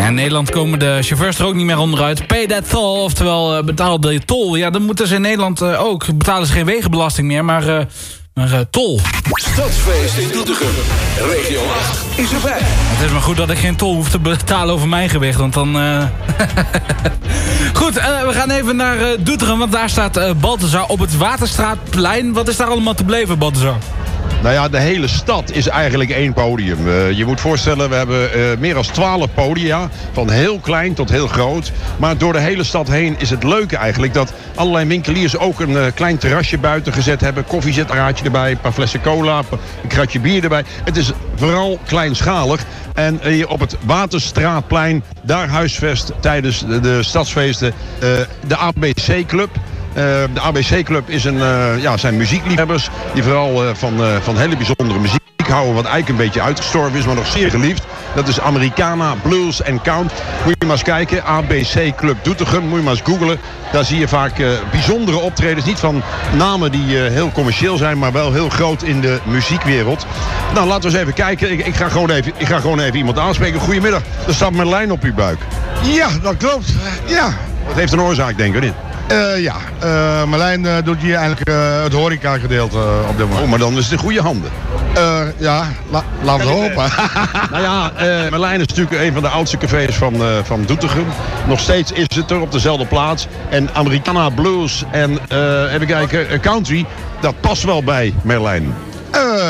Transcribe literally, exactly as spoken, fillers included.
En in Nederland komen de chauffeurs er ook niet meer onderuit. Pay that toll, oftewel uh, betaal de tol. Ja, dan moeten ze in Nederland uh, ook. Betalen ze geen wegenbelasting meer, maar, uh, maar uh, tol. Stadsfeest in Doetinchem. Regio acht is erbij. Het is maar goed dat ik geen tol hoef te betalen over mijn gewicht, want dan... Uh... Goed, uh, we gaan even naar uh, Doetinchem, want daar staat uh, Balthazar op het Waterstraatplein. Wat is daar allemaal te beleven, Balthazar? Nou ja, de hele stad is eigenlijk één podium. Uh, je moet voorstellen, we hebben uh, meer dan twaalf podia. Van heel klein tot heel groot. Maar door de hele stad heen is het leuke eigenlijk dat allerlei winkeliers ook een uh, klein terrasje buiten gezet hebben. Koffiezetapparaatje erbij, een paar flessen cola, een kratje bier erbij. Het is vooral kleinschalig. En hier op het Waterstraatplein, daar huisvest tijdens de, de stadsfeesten uh, de A B C-club. Uh, de A B C-club is een, uh, ja, zijn muziekliefhebbers die vooral uh, van, uh, van hele bijzondere muziek houden, wat eigenlijk een beetje uitgestorven is, maar nog zeer geliefd. Dat is Americana, Blues en Count. Moet je maar eens kijken, A B C-club Doetinchem, moet je maar eens googlen. Daar zie je vaak uh, bijzondere optredens, niet van namen die uh, heel commercieel zijn, maar wel heel groot in de muziekwereld. Nou, laten we eens even kijken. Ik, ik, ga, gewoon even, ik ga gewoon even iemand aanspreken. Goedemiddag, er staat Merlijn op uw buik. Ja, dat klopt. Ja. Dat heeft een oorzaak, denk ik, niet? Uh, ja, uh, Marlijn uh, doet hier eigenlijk uh, het horeca-gedeelte uh, op dit moment. Oh, maar dan is het in goede handen. Uh, ja, la, laten we hopen. Nou ja, uh, Merlijn is natuurlijk een van de oudste cafés van, uh, van Doetinchem. Nog steeds is het er op dezelfde plaats. En Americana, Blues en uh, even kijken, country, dat past wel bij Merlijn. Uh,